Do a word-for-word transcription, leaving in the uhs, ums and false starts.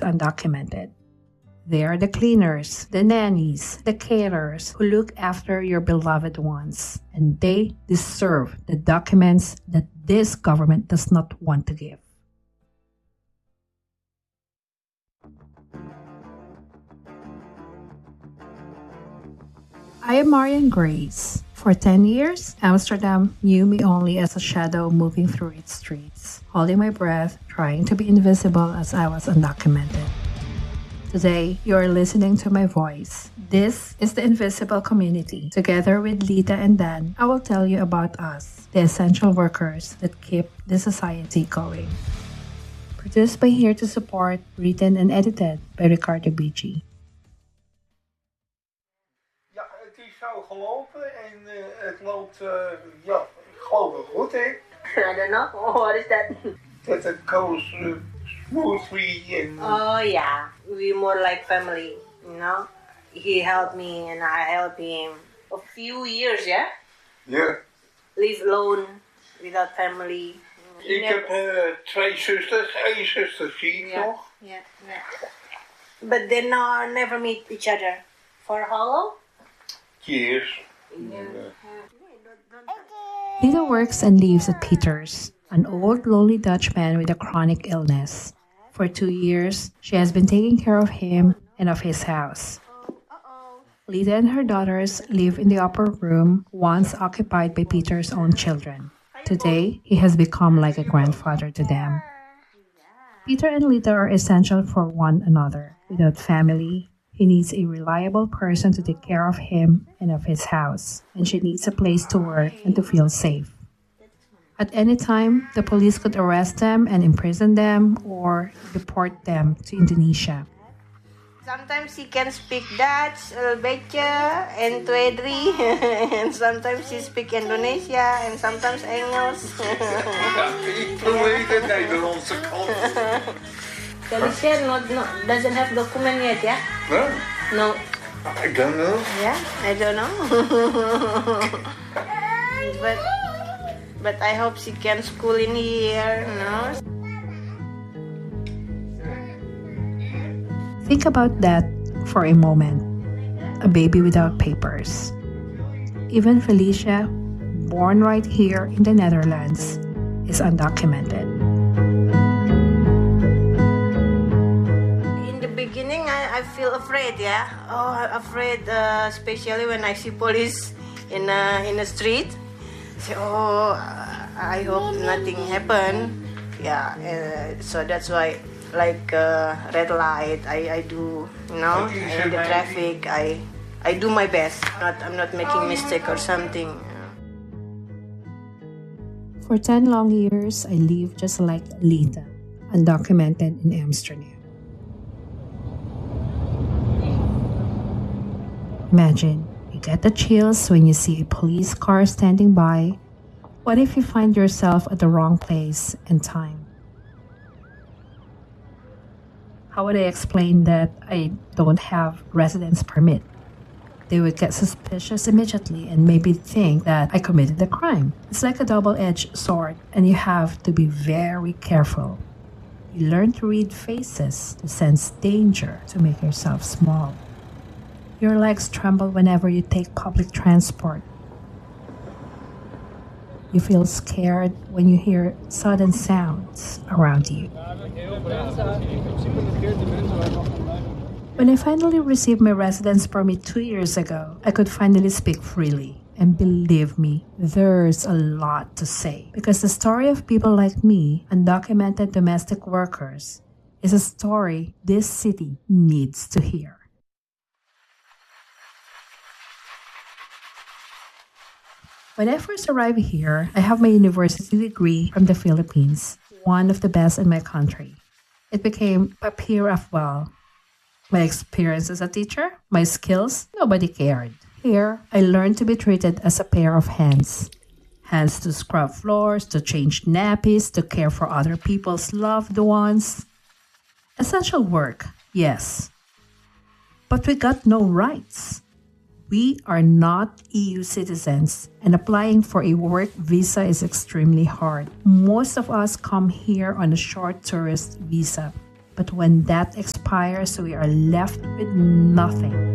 undocumented. They are the cleaners, the nannies, the caterers who look after your beloved ones, and they deserve the documents that this government does not want to give. I am Marian Grace. For ten years, Amsterdam knew me only as a shadow moving through its streets, holding my breath, trying to be invisible as I was undocumented. Today, you are listening to my voice. This is the Invisible Community. Together with Lita and Dan, I will tell you about us, the essential workers that keep the society going. Produced by Here to Support, written and edited by Ricardo Bici. Ja, het is zo gelopen en uh, het loopt, uh, ja, ik geloof wel goed, hè? I don't know. What is that? Dat het goes uh, smoothly and... Oh, yeah. We're more like family, you know? He helped me and I helped him. A few years, yeah? Ja. Live alone, without family. Ik Never- heb uh, twee zusters, één zuster zie ik Yeah, nog. yeah, yeah. But they uh, never meet each other. For how long? Years. Lita works and lives at Peter's, an old, lonely Dutchman with a chronic illness. For two years, she has been taking care of him and of his house. Lita and her daughters live in the upper room, once occupied by Peter's own children. Today, he has become like a grandfather to them. Peter and Lita are essential for one another. Without family, he needs a reliable person to take care of him and of his house, and she needs a place to work and to feel safe. At any time, the police could arrest them and imprison them or deport them to Indonesia. Sometimes he can speak Dutch, a beetje, and Tredri, and sometimes he speak Indonesia, and sometimes Engels. Ja, ik probeer de Nederlandse kant. Felicia not, not, doesn't have document yet, yeah? No, No. I don't know. Yeah, I don't know. but but I hope she can school in here, no? Think about that for a moment. A baby without papers. Even Felicia, born right here in the Netherlands, is undocumented. In the beginning, I, I feel afraid, yeah? Oh, afraid, uh, especially when I see police in a, in the street. Say, oh, I hope nothing happen. Yeah, uh, so that's why, like uh, red light, I, I do, you know, in the traffic, I I do my best. Not I'm not making mistake or something. For ten long years, I lived just like Lita, undocumented in Amsterdam. Imagine, you get the chills when you see a police car standing by. What if you find yourself at the wrong place and time? How would I explain that I don't have residence permit? They would get suspicious immediately and maybe think that I committed a crime. It's like a double-edged sword, and you have to be very careful. You learn to read faces, to sense danger, to make yourself small. Your legs tremble whenever you take public transport. You feel scared when you hear sudden sounds around you. When I finally received my residence permit two years ago, I could finally speak freely. And believe me, there's a lot to say. Because the story of people like me, undocumented domestic workers, is a story this city needs to hear. When I first arrived here, I have my university degree from the Philippines, one of the best in my country. It became papier afwal. My experience as a teacher, my skills, nobody cared. Here, I learned to be treated as a pair of hands. Hands to scrub floors, to change nappies, to care for other people's loved ones. Essential work, yes. But we got no rights. We are not E U citizens, and applying for a work visa is extremely hard. Most of us come here on a short tourist visa. But when that expires, we are left with nothing.